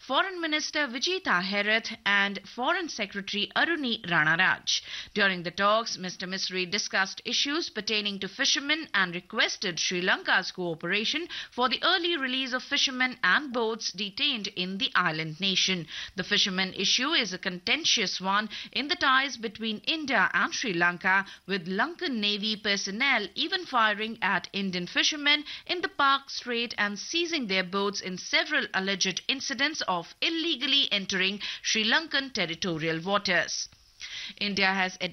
Foreign Minister Vijita Herath and Foreign Secretary Aruni Ranaraj. During the talks, Mr. Misri discussed issues pertaining to fishermen and requested Sri Lanka's cooperation for the early release of fishermen and boats detained in the island nation. The fishermen issue is a contentious one in the ties between India and Sri Lanka, with Lankan Navy personnel even firing at Indian fishermen in the Palk Strait and seizing their boats in several alleged incidents of illegally entering Sri Lankan territorial waters. India has